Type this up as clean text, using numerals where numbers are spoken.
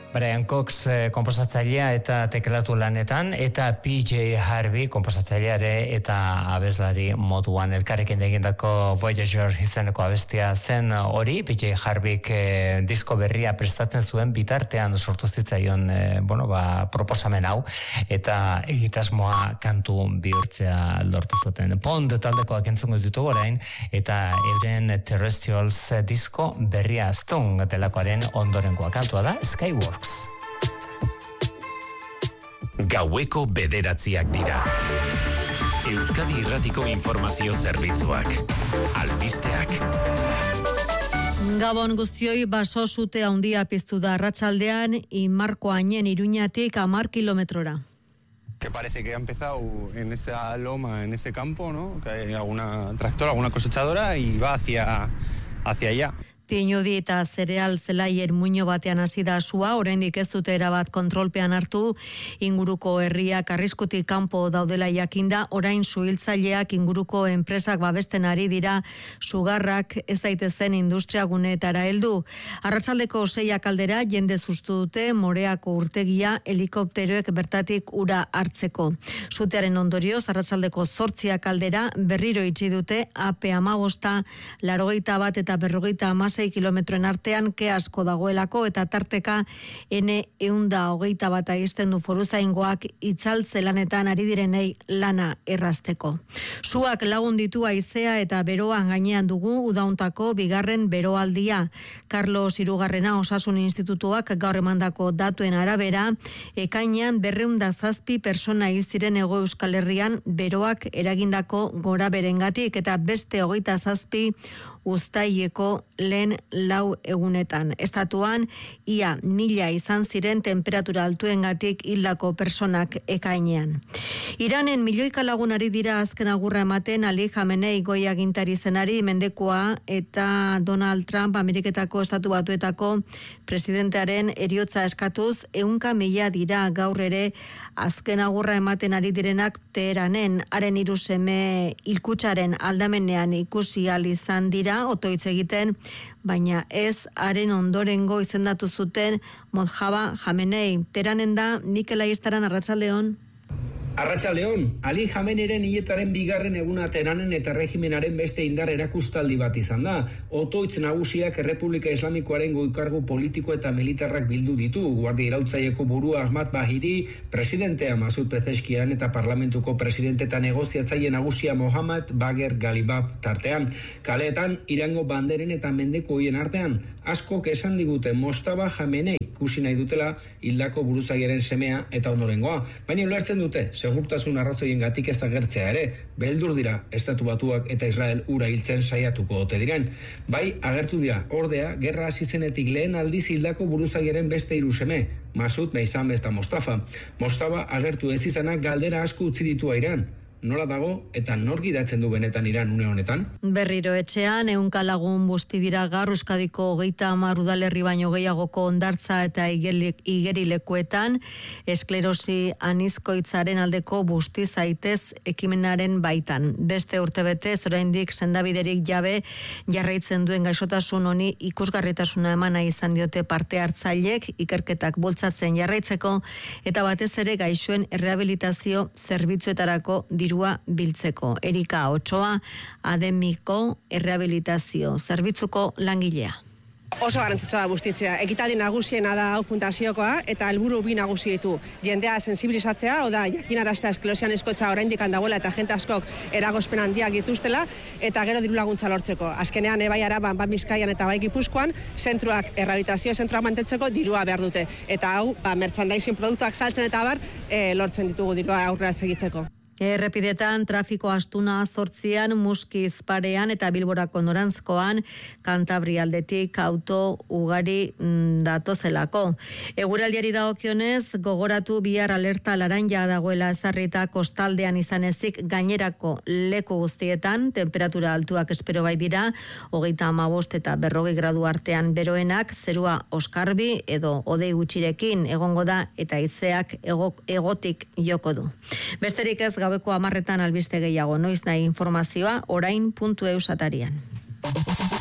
Brian Cox konposatzailea eta teklatu lanetan, eta PJ Harvey konposatzaileare eta abeslari moduan elkarrekin egindako Voyager izeneko abestia zen hori. PJ Harveyk disko berria prestatzen zuen bitartean sortu zitzaion proposamen hau, eta egitasmoa kantu bihurtzea lortu zuten. Pond taldekoak entzungo ditugu orain, eta euren Terrestrials disko berria Stone delakoaren ondorengoa kantua da Skyworks. Gaueko 9:00 dira. Euskadi Irratiko informazio zerbitzuak. Albisteak. Gabon guztioi, baso sute handia piztu da arratsaldean Inmarko Ainen Iruñatik 10 kilometrora. Que parece que ha empezado en esa loma, en ese campo, ¿no? Que hay alguna tractora, alguna cosechadora y va hacia allá. Pinudi eta zereal zelaien muino batean hasi da sua, oraindik ez dute erabat kontrolpean hartu, inguruko herriak arriskutik kanpo daudela jakinda, orain suhiltzaileak inguruko enpresak babesten ari dira sugarrak ez daitezen industriaguneetara heldu. Arratsaldeko 6 aldera jende zuztu dute Moreako urtegia helikopteroek bertatik ura hartzeko. Sutearen ondorioz arratsaldeko 8 aldera berriro itxi dute AP15, 81 eta 56 kilometroen artean ke asko dagoelako eta tarteka N121 izten du foruzaingoak itzaltze lanetan ari direnei lana errazteko. Suak lagun ditu haizea eta beroan gainean dugu udauntako bigarren beroaldia. Carlos Hirugarrena Osasun Institutuak gaur emandako datuen arabera, ekainean 207 pertsona hil ziren Hego Euskal Herrian beroak eragindako goraberengatik eta beste 27 uztaileko lehen 4 egunetan. Estatuan, ia 1000 izan ziren temperatura altuengatik hildako personak ekainean. Iranen milioika lagunari dira azken agurra ematen Ali Khamenei goi agintari zenari mendekua eta Donald Trump Ameriketako Estatu Batuetako presidentearen heriotza eskatuz 100.000 dira gaur ere azken agurra ematen ari direnak Teheranen. Haren 3 seme hilkutsaren aldamenean ikusi ahal izan dira otoitz egiten, baina ez haren ondorengo izendatu zuten Mojtaba Khamenei. Teheranen da Mikel Aiestaran, arratsaldeon. Arratsaldeon, Ali Khameneiren hiletaren bigarren eguna Teheranen eta regimenaren beste indar erakustaldi bat izan da. Otoitz nagusiak Errepublika Islamikoaren goikargu politiko eta militarrak bildu ditu. Guardia iraultzaieko burua Ahmad Bahiri, presidentea Masud Pezeshkian eta parlamentuko presidente eta negoziatzaile nagusia Mohammad Bagher Ghalibaf tartean. Kaleetan Irango banderen eta mendeko hoien artean askok esan digute Mojtaba Khamenei ikusi nahi dutela hildako buruzagiaren semea eta ondorengoa. Baina ulertzen dute, segurtasun arrazoiengatik ez agertzea ere, beldur dira Estatu Batuak eta Israel ura hiltzen saiatuko ote diren. Bai, agertu dira, ordea, gerra hasi zenetik lehen aldiz hildako buruzagiaren beste 3 seme, Masud, Meizam eta Mostafa. Mostaba agertu ez izanak galdera asko utzi ditu Iran. Nola dago eta nor gidatzen du benetan Iran une honetan? Berriro etxean, 100 lagun busti dira gaur Euskadiko 30 udalerri baino gehiagoko hondartza eta igerilekuetan, esklerosi anizkoitzaren aldeko busti zaitez ekimenaren baitan. Beste urtebetez oraindik sendabiderik jabe jarraitzen duen gaixotasun honi ikusgarritasuna emana izan diote parte hartzaileek ikerketak bultzatzen jarraitzeko eta batez ere gaixoen errehabilitazio zerbitzuetarako dirua biltzeko. Erika Otsoa, Ademiko errehabilitazio zerbitzuko langilea. Oso garrantzitsua da bustitzea. Ekitaldi nagusiena da hau fundaziokoa eta helburu 2 nagusi ditu. Jendea sensibilizatzea, oda jakinaraztea esklerosian eskotxa oraindik dagoela eta jende askok eragozpen handiak dituztela eta gero diru laguntza lortzeko. Azkenean Bai Araban, Bai Bizkaian eta Bai Gipuzkoan zentroak errehabilitazio zentroak mantentzeko dirua behar dute. Eta hau, merchandising produktuak saltzen eta bar lortzen ditugu dirua aurrera segitzeko. Errepidetan trafiko astuna 8an Muskiz parean eta Bilborako noranzkoan Kantabria aldetik auto ugari datozelako. Eguraldiari dagokionez gogoratu bihar alerta laranja dagoela ezarrita kostaldean izan ezik gainerako leku guztietan temperatura altuak espero bai dira 35 eta 40 gradu artean beroenak zerua oskarbi edo hodei gutxirekin egongo da eta haizeak egotik joko du. Besterik ez gaueko 10 albiste gehiago, noiz nahi informazioa orain.eus atarian.